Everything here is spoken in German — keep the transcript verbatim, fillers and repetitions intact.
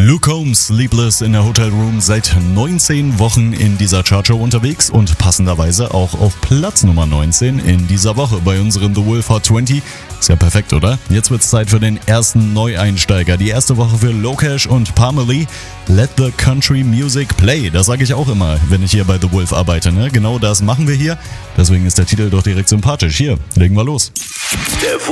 Luke Combs, Sleepless in der Hotel Room, seit neunzehn Wochen in dieser Chartshow unterwegs und passenderweise auch auf Platz Nummer neunzehn in dieser Woche bei unseren The Wolf Hot zwanzig. Ist ja perfekt, oder? Jetzt wird's Zeit für den ersten Neueinsteiger. Die erste Woche für Lokesh und Parmalee. Let the Country Music Play. Das sage ich auch immer, wenn ich hier bei The Wolf arbeite. Ne? Genau das machen wir hier. Deswegen ist der Titel doch direkt sympathisch. Hier, legen wir los. Der